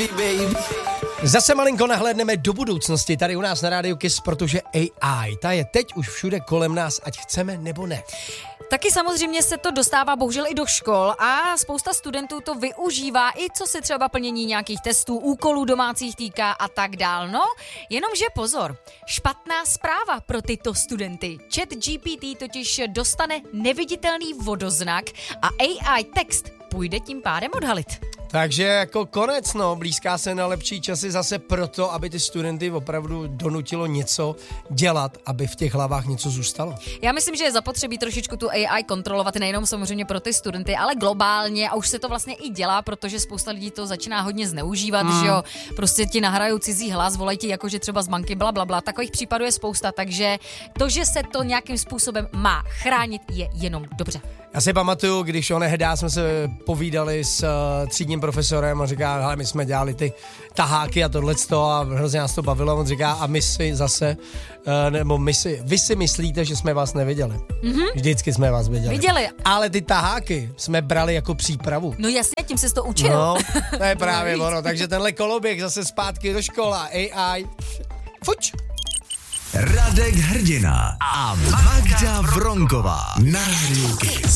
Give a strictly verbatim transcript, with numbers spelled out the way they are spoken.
Zase malinko nahlédneme do budoucnosti tady u nás na Rádiu Kiss, protože A I, ta je teď už všude kolem nás, ať chceme nebo ne. Taky samozřejmě se to dostává bohužel i do škol a spousta studentů to využívá i co se třeba plnění nějakých testů, úkolů domácích týká a tak dál. No, jenomže pozor, špatná zpráva pro tyto studenty. ChatGPT totiž dostane neviditelný vodoznak a A I text půjde tím pádem odhalit. Takže jako konec, no, blízká se na lepší časy zase proto, aby ty studenty opravdu donutilo něco dělat, aby v těch hlavách něco zůstalo. Já myslím, že je zapotřebí trošičku tu A I kontrolovat, nejenom samozřejmě pro ty studenty, ale globálně a už se to vlastně i dělá, protože spousta lidí to začíná hodně zneužívat, mm. že jo, prostě ti nahrajou cizí hlas, volají ti jakože třeba z banky, bla, bla, bla, takových případů je spousta, takže to, že se to nějakým způsobem má chránit, je jenom dobře. Já si pamatuju, když onehdá jsme se povídali s uh, třídním profesorem a říká, hele, my jsme dělali ty taháky a tohleto a hrozně nás to bavilo. On říká, a my si zase, uh, nebo my si, vy si myslíte, že jsme vás neviděli. Mm-hmm. Vždycky jsme vás viděli. Viděli. Ale ty taháky jsme brali jako přípravu. No jasně, tím se to učil. No, to je právě ono. Takže tenhle koloběh zase zpátky do škola. A I, fuč. Radek Hrdina a Magda Vronková na Rádiu Kiss.